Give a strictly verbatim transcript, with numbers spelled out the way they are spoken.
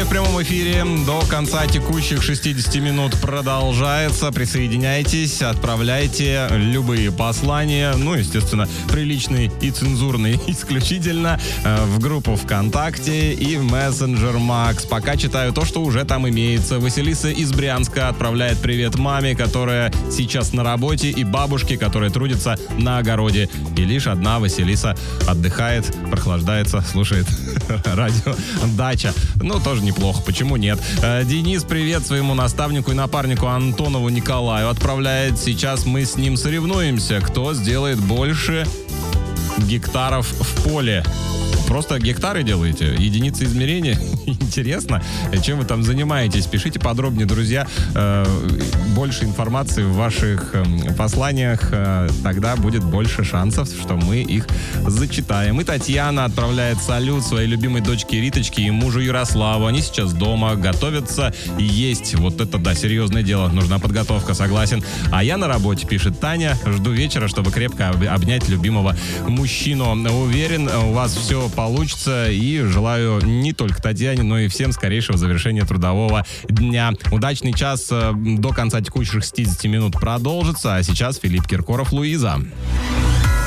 в прямом эфире до конца текущих шестидесяти минут продолжается. Присоединяйтесь, отправляйте любые послания, ну, естественно, приличные и цензурные исключительно, в группу ВКонтакте и в мессенджер Макс. Пока читаю то, что уже там имеется. Василиса из Брянска отправляет привет маме, которая сейчас на работе, и бабушке, которая трудится на огороде. И лишь одна Василиса отдыхает, прохлаждается, слушает радио «Дача». Ну, тоже неплохо, почему нет? Денис привет своему наставнику и напарнику Антонову Николаю отправляет. Сейчас мы с ним соревнуемся, кто сделает больше гектаров в поле. Просто гектары делаете? Единицы измерения? Интересно, чем вы там занимаетесь? Пишите подробнее, друзья. Больше информации в ваших посланиях. Тогда будет больше шансов, что мы их зачитаем. И Татьяна отправляет салют своей любимой дочке Риточке и мужу Ярославу. Они сейчас дома, готовятся есть. Вот это, да, серьезное дело. Нужна подготовка, согласен. А я на работе, пишет Таня. Жду вечера, чтобы крепко обнять любимого мужчину. Уверен, у вас все получится, и желаю не только Татьяне, но и всем скорейшего завершения трудового дня. Удачный час до конца текущих шестидесяти минут продолжится, а сейчас Филипп Киркоров, Луиза.